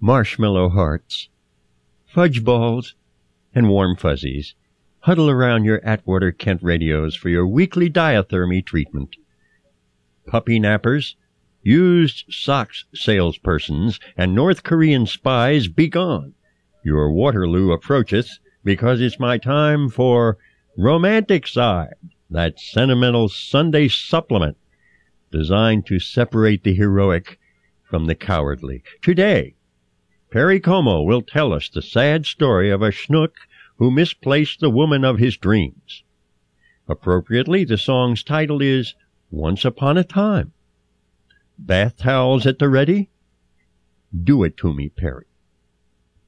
marshmallow hearts, fudge balls, and warm fuzzies huddle around your Atwater Kent radios for your weekly diathermy treatment. Puppy nappers, used socks salespersons, and North Korean spies, be gone. Your Waterloo approacheth, because it's my time for Romantic Side, that sentimental Sunday supplement designed to separate the heroic from the cowardly. Today, Perry Como will tell us the sad story of a schnook who misplaced the woman of his dreams. Appropriately, the song's title is Once Upon a Time. Bath towels at the ready? Do it to me, Perry.